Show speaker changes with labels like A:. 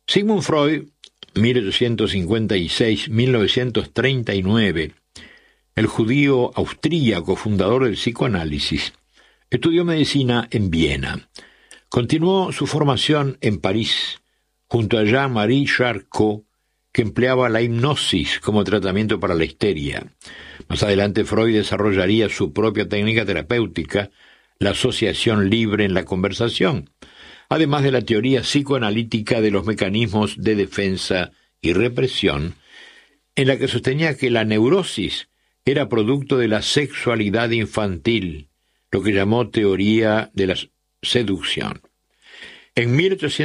A: Sigmund Freud, 1856-1939, el judío austríaco fundador del psicoanálisis, estudió medicina en Viena. Continuó su formación en París, junto a Jean-Marie Charcot, que empleaba la hipnosis como tratamiento para la histeria. Más adelante Freud desarrollaría su propia técnica terapéutica, la asociación libre en la conversación, además de la teoría psicoanalítica de los mecanismos de defensa y represión, en la que sostenía que la neurosis era producto de la sexualidad infantil, lo que llamó teoría de la seducción. En 1800